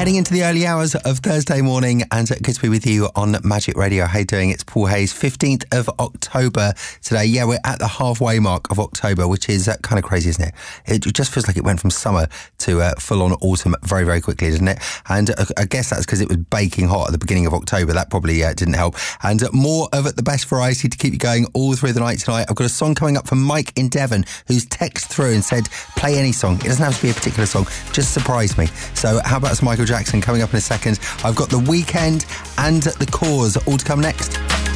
Heading into the early hours of Thursday morning, and good to be with you on Magic Radio. How you doing? It's Paul Hayes, 15th of October today. Yeah, we're at the halfway mark of October, which is kind of crazy, isn't it? It just feels like it went from summer to full-on autumn very, very quickly, doesn't it? And I guess that's because it was baking hot at the beginning of October. That probably didn't help. And more of the best variety to keep you going all through the night tonight. I've got a song coming up from Mike in Devon, who's texted through and said, play any song. It doesn't have to be a particular song. Just surprise me. So how about some Michael Jackson coming up in a second? I've got The Weeknd and The Cause all to come next.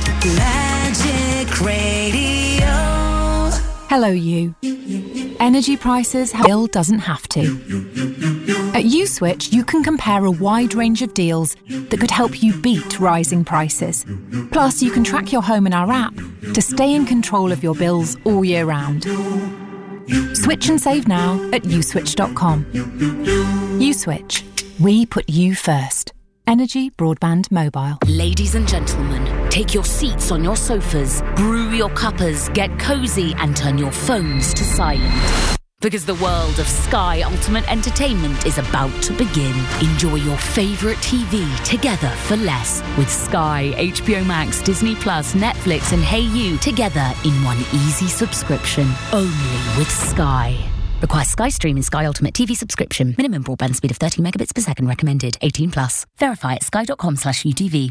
Magic Radio. Hello, you. Energy prices, bill doesn't have to. At USwitch, you can compare a wide range of deals that could help you beat rising prices. Plus, you can track your home in our app to stay in control of your bills all year round. Switch and save now at uswitch.com. USwitch. We put you first. Energy, broadband, mobile. Ladies and gentlemen, take your seats on your sofas, brew your cuppers, get cosy and turn your phones to silent. Because the world of Sky Ultimate Entertainment is about to begin. Enjoy your favourite TV together for less with Sky, HBO Max, Disney Plus, Netflix and Hey You together in one easy subscription. Only with Sky. Requires Sky Stream and Sky Ultimate TV subscription. Minimum broadband speed of 30 megabits per second recommended. 18 plus. Verify at sky.com/UTV.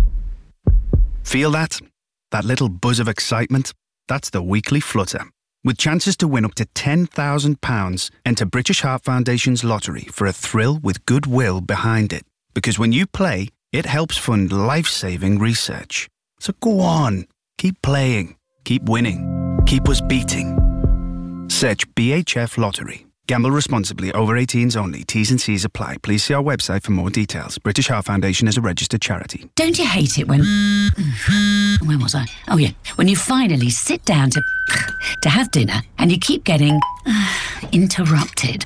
Feel that? That little buzz of excitement? That's the weekly flutter. With chances to win up to £10,000, enter British Heart Foundation's lottery for a thrill with goodwill behind it. Because when you play, it helps fund life-saving research. So go on. Keep playing. Keep winning. Keep us beating. Search BHF Lottery. Gamble responsibly. Over 18s only. T's and C's apply. Please see our website for more details. British Heart Foundation is a registered charity. Don't you hate it when... Where was I? Oh, yeah. When you finally sit down to have dinner and you keep getting interrupted.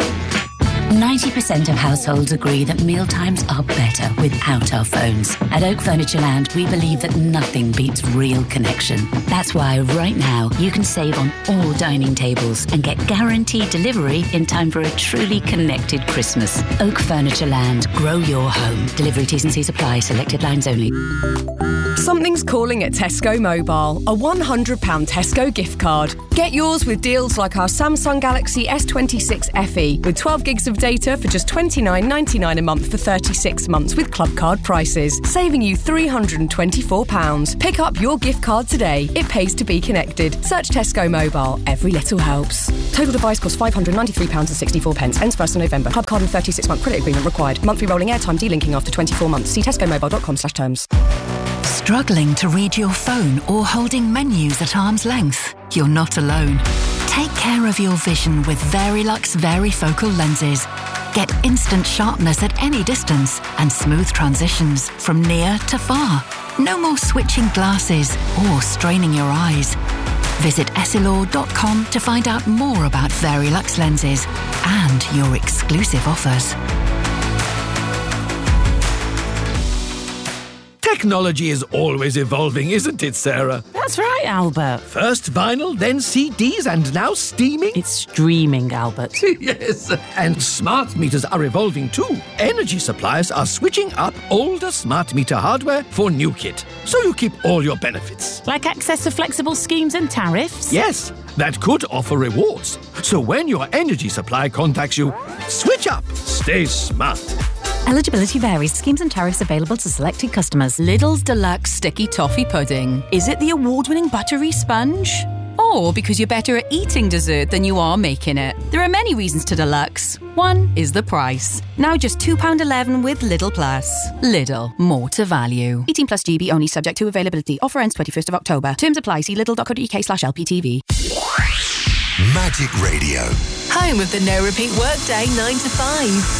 90% of households agree that mealtimes are better without our phones. At Oak Furniture Land, we believe that nothing beats real connection. That's why right now you can save on all dining tables and get guaranteed delivery in time for a truly connected Christmas. Oak Furniture Land. Grow your home. Delivery T's and C's apply. Selected lines only. Something's calling at Tesco Mobile. A £100 Tesco gift card. Get yours with deals like our Samsung Galaxy S26 FE with 12 gigs of data for just $29.99 a month for 36 months with club card prices, saving you £324. Pick up your gift card today. It pays to be connected. Search Tesco Mobile. Every little helps. Total device costs £593.64. Ends 1st of November. Club card and 36-month credit agreement required. Monthly rolling airtime delinking after 24 months. See tescomobile.com/terms. Struggling to read your phone or holding menus at arm's length? You're not alone. Take care of your vision with Verilux Varifocal lenses. Get instant sharpness at any distance and smooth transitions from near to far. No more switching glasses or straining your eyes. Visit essilor.com to find out more about Verilux lenses and your exclusive offers. Technology is always evolving, isn't it, Sarah? That's right, Albert. First vinyl, then CDs, and now streaming? It's streaming, Albert. Yes, and smart meters are evolving too. Energy suppliers are switching up older smart meter hardware for new kit, so you keep all your benefits. Like access to flexible schemes and tariffs? Yes, that could offer rewards. So when your energy supplier contacts you, switch up, stay smart. Eligibility varies. Schemes and tariffs available to selected customers. Lidl's Deluxe Sticky Toffee Pudding. Is it the award-winning buttery sponge? Or because you're better at eating dessert than you are making it? There are many reasons to Deluxe. One is the price. Now just £2.11 with Lidl Plus. Lidl. More to value. 18 plus GB only, subject to availability. Offer ends 21st of October. Terms apply. See lidl.co.uk/LPTV. Magic Radio. Home of the no-repeat workday 9 to 5.